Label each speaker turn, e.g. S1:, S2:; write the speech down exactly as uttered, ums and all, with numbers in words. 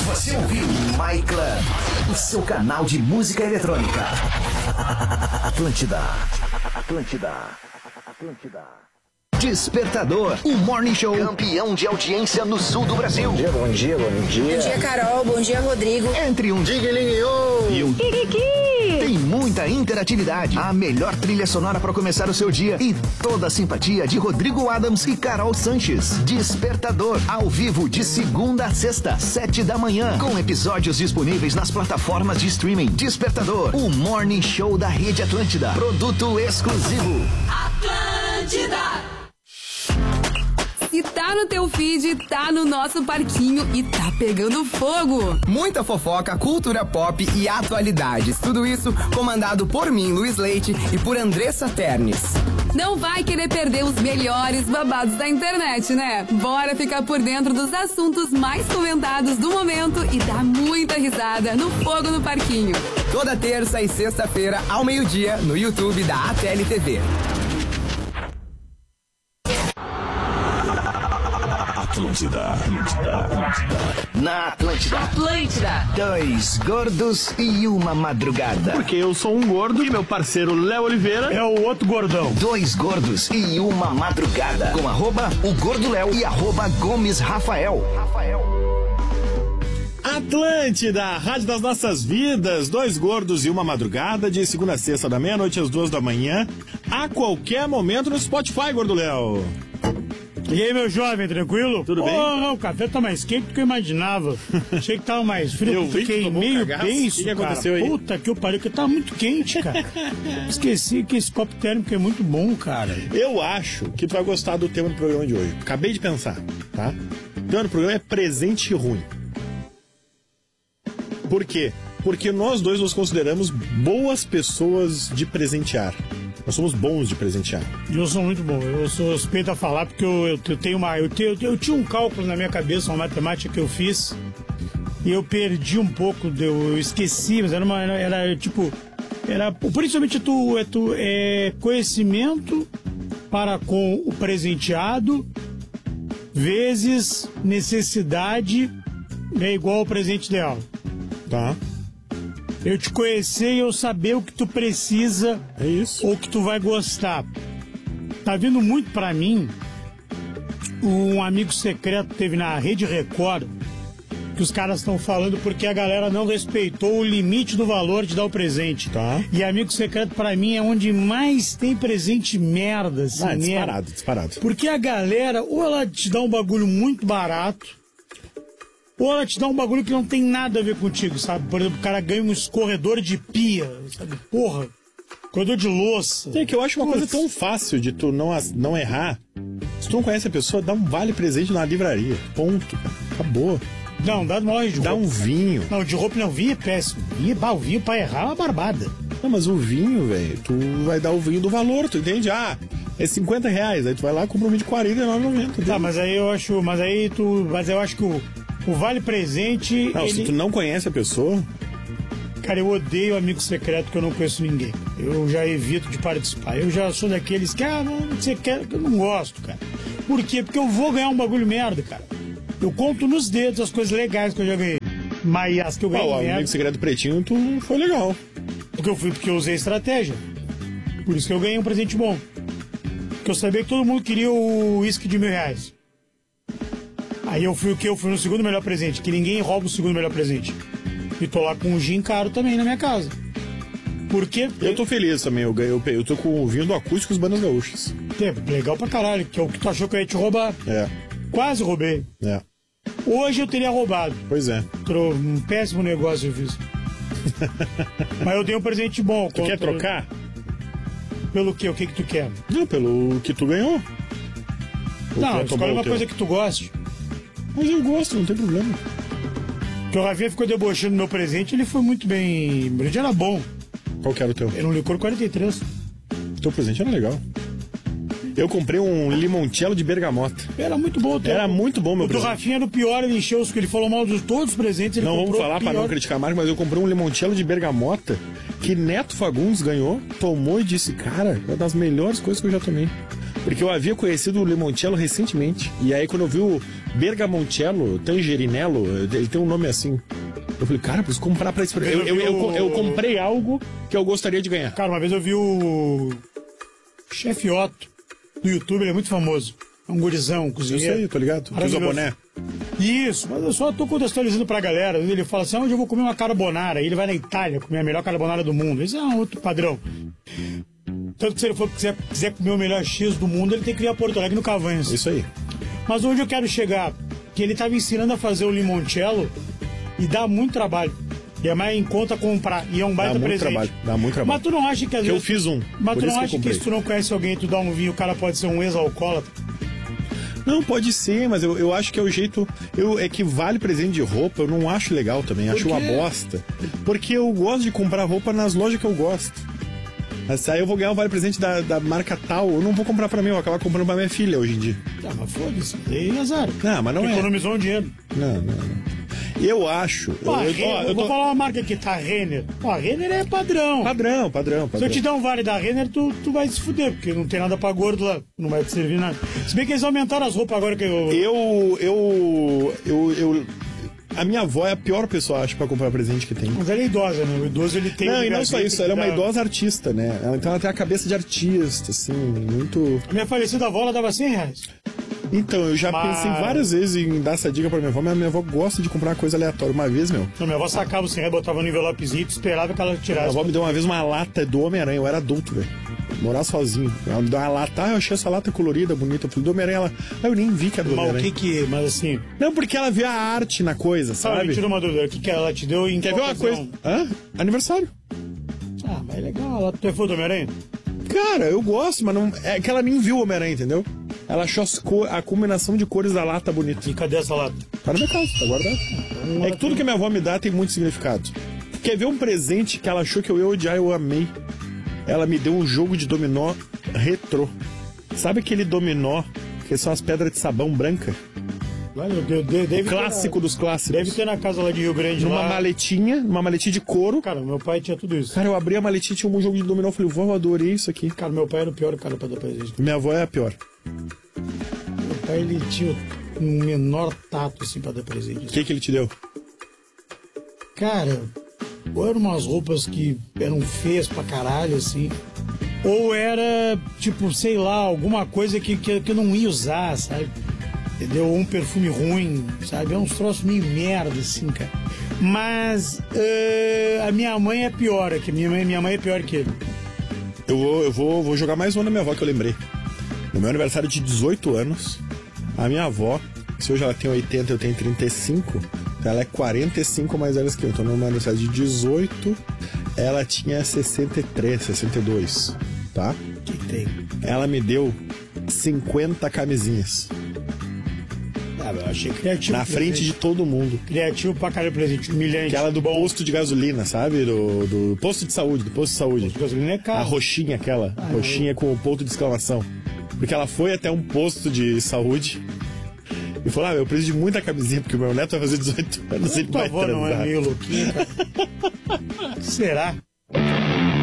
S1: Você ouviu My Club, o seu canal de música eletrônica. Atlântida, Atlântida, Atlântida. Despertador, o Morning Show campeão de audiência no sul do Brasil.
S2: Bom dia, bom dia, bom dia.
S3: Bom dia, Carol, bom dia, Rodrigo.
S1: Entre um Digue-Lingue-O e um Kikiki. Tem muita interatividade, a melhor trilha sonora para começar o seu dia e toda a simpatia de Rodrigo Adams e Carol Sanches. Despertador, ao vivo de segunda a sexta, sete da manhã, com episódios disponíveis nas plataformas de streaming. Despertador, o Morning Show da Rede Atlântida. Produto exclusivo.
S4: Atlântida. Se tá no teu feed, tá no nosso parquinho e tá pegando fogo.
S5: Muita fofoca, cultura pop e atualidades. Tudo isso comandado por mim, Luiz Leite, e por Andressa Ternes.
S4: Não vai querer perder os melhores babados da internet, né? Bora ficar por dentro dos assuntos mais comentados do momento e dar muita risada no Fogo no Parquinho.
S5: Toda terça e sexta-feira, ao meio-dia, no YouTube da A T L T V.
S1: Atlântida, Atlântida, Atlântida. Na Atlântida.
S4: Atlântida.
S1: Dois gordos e uma madrugada.
S6: Porque eu sou um gordo e meu parceiro Léo Oliveira é o outro gordão.
S1: Dois gordos e uma madrugada. Com arroba o Gordo Léo e arroba Gomes Rafael. Rafael.
S6: Atlântida, a rádio das nossas vidas. Dois gordos e uma madrugada, de segunda a sexta, da meia-noite às duas da manhã, a qualquer momento no Spotify, Gordo Léo.
S7: E aí, meu jovem, tranquilo?
S6: Tudo bem?
S7: Oh, o café tá mais quente do que eu imaginava. Achei que tava mais frio.
S6: Eu vi que
S7: fiquei
S6: tomou um
S7: meio
S6: cagaço.
S7: beiço,
S6: O que que
S7: cara.
S6: aconteceu aí?
S7: Puta que eu pariu, que tava muito quente, cara. Esqueci que esse copo térmico é muito bom, cara.
S6: Eu acho que tu vai gostar do tema do programa de hoje. Acabei de pensar, tá? O tema do programa é presente ruim. Por quê? Porque nós dois nos consideramos boas pessoas de presentear. Nós somos bons de presentear.
S7: Eu sou muito bom, eu sou suspeito a falar porque eu, eu, eu tenho uma. Eu, tenho, eu tinha um cálculo na minha cabeça, uma matemática que eu fiz, e eu perdi um pouco, eu, eu esqueci, mas era uma. Era, era tipo. Era. Principalmente tu, é, tu, é conhecimento para com o presenteado vezes necessidade é igual ao presente ideal.
S6: Tá?
S7: Eu te conhecer e eu saber o que tu precisa,
S6: é isso,
S7: ou que tu vai gostar. Tá vindo muito pra mim, um amigo secreto teve na Rede Record, que os caras estão falando porque a galera não respeitou o limite do valor de dar o presente.
S6: Tá.
S7: E amigo secreto pra mim é onde mais tem presente merda, assim,
S6: ah, disparado,
S7: merda.
S6: disparado.
S7: Porque a galera, ou ela te dá um bagulho muito barato, ou ela te dá um bagulho que não tem nada a ver contigo, sabe? Por exemplo, o cara ganha um escorredor de pia, sabe? Porra, escorredor de louça.
S6: É que eu acho uma Putz. coisa tão fácil de tu não, não errar. Se tu não conhece a pessoa, dá um vale presente na livraria. Ponto. Acabou.
S7: Não, dá uma de
S6: Dá
S7: roupa.
S6: um vinho.
S7: Não, de roupa não, vinho é péssimo. Vinho, bah, o vinho pra errar é uma barbada.
S6: Não, mas o vinho, velho, tu vai dar o vinho do valor, tu entende? Ah, é cinquenta reais, aí tu vai lá e compra um vinho de quarenta e nove reais e noventa centavos.
S7: Tá, mas aí eu acho, mas aí tu, mas eu acho que o O vale presente.
S6: Não,
S7: ele...
S6: se tu não conhece a pessoa.
S7: Cara, eu odeio amigo secreto que eu não conheço ninguém. Eu já evito de participar. Eu já sou daqueles que, ah, não, você quer, eu não gosto, cara. Por quê? Porque eu vou ganhar um bagulho merda, cara. Eu conto nos dedos as coisas legais que eu já ganhei. Mas as que eu ganhei.
S6: Ah, o
S7: merda,
S6: amigo secreto pretinho, tu foi legal.
S7: Porque eu fui, porque eu usei estratégia. Por isso que eu ganhei um presente bom. Porque eu sabia que todo mundo queria o uísque de mil reais. Aí eu fui o que? Eu fui no segundo melhor presente, que ninguém rouba o segundo melhor presente. E tô lá com um gin caro também na minha casa. Por quê?
S6: Eu tô feliz também, eu, eu, eu tô com o vinho do Acústicos Bandas Gaúchas.
S7: É, legal pra caralho, que é o que tu achou que eu ia te roubar.
S6: É.
S7: Quase roubei.
S6: É.
S7: Hoje eu teria roubado.
S6: Pois é.
S7: Tro... Um péssimo negócio eu fiz. Mas eu dei um presente bom.
S6: Tu contra... quer trocar?
S7: Pelo quê? O que que tu quer?
S6: Não, pelo que tu ganhou.
S7: Não, escolhe uma coisa que tu goste.
S6: Mas eu gosto, não tem problema.
S7: Porque o Rafinha ficou debochando do meu presente, ele foi muito bem. O presente era bom.
S6: Qual que era o teu?
S7: Era um licor quarenta e três.
S6: O teu presente era legal. Eu comprei um limoncello de bergamota.
S7: Era muito bom.
S6: Era muito bom, meu
S7: presente. O do Rafinha era o pior, ele encheu os que ele falou mal de todos os presentes. Ele
S6: não vamos falar para não criticar a marca, mas eu comprei um limoncello de bergamota que Neto Fagundes ganhou, tomou e disse, cara, é uma das melhores coisas que eu já tomei. Porque eu havia conhecido o limoncello recentemente. E aí quando eu vi o bergamoncello, tangerinello, ele tem um nome assim. Eu falei, cara, preciso comprar pra experimentar. Eu, eu, eu, eu, eu comprei algo que eu gostaria de ganhar.
S7: Cara, uma vez eu vi o Chefe Otto no YouTube, ele é muito famoso. É um gurizão, um cozinheiro.
S6: Eu sei, tô ligado. Que usa boné.
S7: Isso, mas eu só tô contextualizando pra galera. Ele fala assim, onde eu vou comer uma carbonara? Aí ele vai na Itália comer a melhor carbonara do mundo. Esse é um outro padrão. Tanto que se ele for, quiser, quiser comer o melhor X do mundo, ele tem que ir a Porto Alegre no Cavanhas.
S6: Isso aí.
S7: Mas onde eu quero chegar, que ele tava ensinando a fazer o limoncello e dá muito trabalho. E é mais em conta comprar. E é um baita
S6: dá muito
S7: presente.
S6: Trabalho, dá muito trabalho.
S7: Mas tu não acha que às
S6: que
S7: vezes...
S6: eu fiz um.
S7: Mas tu não
S6: que
S7: acha que se tu não conhece alguém e tu dá um vinho, o cara pode ser um ex-alcoólatra?
S6: Não, pode ser, mas eu, eu acho que é o jeito... Eu, é que vale presente de roupa, eu não acho legal também, acho uma bosta. Porque eu gosto de comprar roupa nas lojas que eu gosto. Aí eu vou ganhar um vale presente da, da marca tal, eu não vou comprar pra mim, eu vou acabar comprando pra minha filha hoje em dia.
S7: Ah, mas foda-se, aí é azar.
S6: Não, mas não é.
S7: Economizou um dinheiro.
S6: Não, não, não. Eu acho...
S7: Pô,
S6: eu, eu,
S7: Renner,
S6: ó, eu
S7: eu vou
S6: tô...
S7: falar uma marca aqui, tá, Renner. Pô, a Renner é padrão.
S6: Padrão, padrão, padrão.
S7: Se eu te der um vale da Renner, tu, tu vai se fuder, porque não tem nada pra gordo lá, não vai te servir nada. Se bem que eles aumentaram as roupas agora que eu...
S6: Eu... Eu... Eu... eu... A minha avó é a pior pessoa, acho, pra comprar presente que tem.
S7: Mas ela é idosa, né? O idoso, ele tem...
S6: Não, e não só isso, ela é uma
S7: dá...
S6: idosa artista, né? Ela, então ela tem a cabeça de artista, assim, muito...
S7: A minha falecida avó, ela dava cem reais.
S6: Então, eu já
S7: Mas...
S6: pensei várias vezes em dar essa dica pra minha avó, mas minha avó gosta de comprar uma coisa aleatória. Uma vez, meu...
S7: Não, minha avó sacava o cem reais, botava no envelopezinho e esperava que ela tirasse.
S6: Minha avó me deu uma vez uma lata do Homem-Aranha, eu era adulto, velho. Morar sozinho. Ela me deu uma lata, ah, eu achei essa lata colorida, bonita. Eu falei, do Homem-Aranha, ela... Ah, eu nem vi que era do
S7: Mas o
S6: Homem-Aranha.
S7: que que... Mas assim...
S6: Não, porque ela vê a arte na coisa, sabe?
S7: Ah, me tira uma dúvida, o que que ela te deu em
S6: Quer
S7: qual
S6: ver uma
S7: ocasião?
S6: coisa? Hã? Aniversário.
S7: Ah, mas é legal, ela tu é fã do Homem-Aranha?
S6: Cara, eu gosto, mas não... É que ela nem viu o Homem-Aranha, entendeu? Ela achou as cor... a combinação de cores da lata bonita.
S7: E cadê essa lata?
S6: Tá na minha casa, tá guardado. É que tudo que a minha avó me dá tem muito significado. Quer ver um presente que ela achou que eu ia odiar e eu amei? Ela me deu um jogo de dominó retrô. Sabe aquele dominó que são as pedras de sabão branca?
S7: Olha, deve, deve
S6: Clássico
S7: ter,
S6: dos clássicos.
S7: Deve ter na casa lá de Rio Grande.
S6: Numa
S7: lá.
S6: maletinha, numa maletinha de couro.
S7: Cara, meu pai tinha tudo isso.
S6: Cara, eu abri a maletinha e tinha um jogo de dominó. Eu falei, vó, eu adorei isso aqui.
S7: Cara, meu pai era o pior cara pra dar presente.
S6: Minha avó é a pior.
S7: Meu pai, ele tinha um menor tato, assim, pra dar presente.
S6: O que que ele te deu?
S7: Cara, ou eram umas roupas que eram feias pra caralho, assim, ou era, tipo, sei lá, alguma coisa que, que, que eu não ia usar, sabe? Entendeu? Ou um perfume ruim, sabe? É uns troços meio merda, assim, cara. Mas uh, a minha mãe é pior, que minha mãe, minha mãe é pior que ele.
S6: Eu vou, eu vou, vou jogar mais uma na minha avó que eu lembrei. No meu aniversário de dezoito anos, a minha avó, se hoje ela tem oitenta, eu tenho trinta e cinco, ela é quarenta e cinco mais velha que eu. Então no meu aniversário de dezoito, ela tinha sessenta e três, sessenta e dois, tá?
S7: Que tem?
S6: Ela me deu cinquenta camisinhas.
S7: Ah, eu achei criativo.
S6: Na frente de todo mundo.
S7: Criativo pra caralho presente, humilhante.
S6: Aquela do posto de gasolina, sabe? Do, do posto de saúde, do posto de saúde.
S7: Posto de gasolina é caro.
S6: A roxinha aquela, ah, roxinha é. Com o ponto de exclamação. Porque ela foi até um posto de saúde e falou, ah, eu preciso de muita camisinha, porque o meu neto vai fazer dezoito anos e ele vai transar.
S7: Tua avó não é meio louquinha, cara? Será?